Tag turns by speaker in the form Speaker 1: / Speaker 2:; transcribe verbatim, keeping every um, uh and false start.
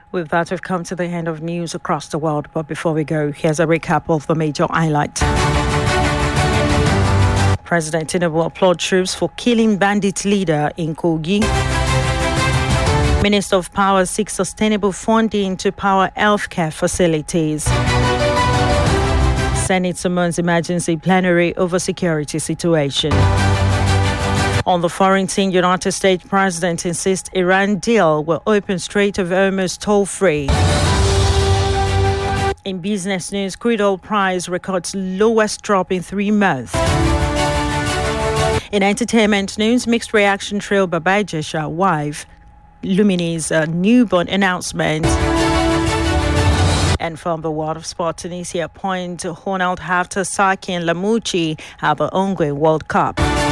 Speaker 1: With that, we've come to the end of news across the world. But before we go, here's a recap of the major highlights. President Tinubu applauds troops for killing bandit leader in Kogi. Minister of Power seeks sustainable funding to power healthcare facilities. Senate summons emergency plenary over security situation. On the foreign scene, United States President insists Iran deal will open Strait of Hormuz toll-free. In business news, crude oil price records lowest drop in three months. In entertainment news, mixed reaction trail by Baba Ijesha wife Lumine's uh, newborn announcement. And from the world of sport, Tunisia appoint Ronald after sacking Lamouchi at the ongoing World Cup.